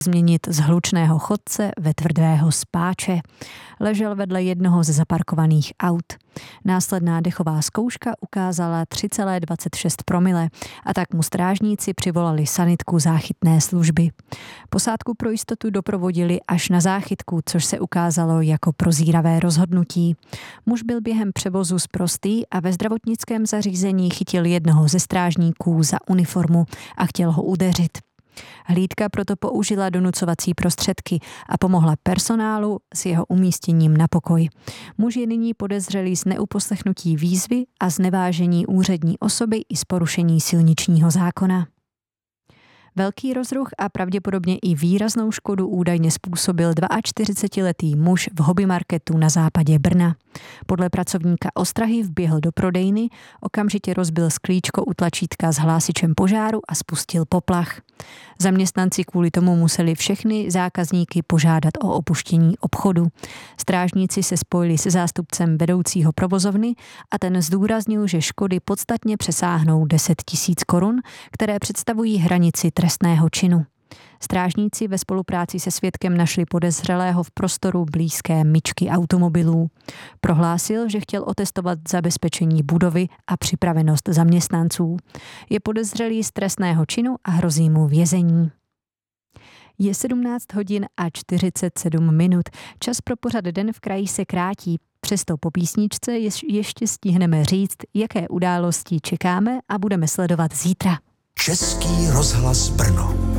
změnit z hlučného chodce ve tvrdého spáče. Ležel vedle jednoho ze zaparkovaných aut. Následná dechová zkouška ukázala 3,26 promile a tak mu strážníci přivolali sanitku záchytné služby. Posádku pro jistotu doprovodili až na záchytku, což se ukázalo jako prozíravé rozhodnutí. Muž byl během převozu sprostý a ve zdravotnickém zařízení chytil jednoho ze strážníků za uniformu a chtěl ho udeřit. Hlídka proto použila donucovací prostředky a pomohla personálu s jeho umístěním na pokoj. Muž je nyní podezřelý z neuposlechnutí výzvy a znevážení úřední osoby i z porušení silničního zákona. Velký rozruch a pravděpodobně i výraznou škodu údajně způsobil 42letý muž v hobbymarketu na západě Brna. Podle pracovníka ostrahy vběhl do prodejny, okamžitě rozbil sklíčko u tlačítka s hlásičem požáru a spustil poplach. Zaměstnanci kvůli tomu museli všechny zákazníky požádat o opuštění obchodu. Strážníci se spojili se zástupcem vedoucího provozovny a ten zdůraznil, že škody podstatně přesáhnou 10 000 korun, které představují hranici trestného činu. Strážníci ve spolupráci se svědkem našli podezřelého v prostoru blízké myčky automobilů. Prohlásil, že chtěl otestovat zabezpečení budovy a připravenost zaměstnanců. Je podezřelý z trestného činu a hrozí mu vězení. Je 17 hodin a 47 minut. Čas pro pořad Den v kraji se krátí. Přesto po písničce ještě stihneme říct, jaké události čekáme a budeme sledovat zítra. Český rozhlas Brno.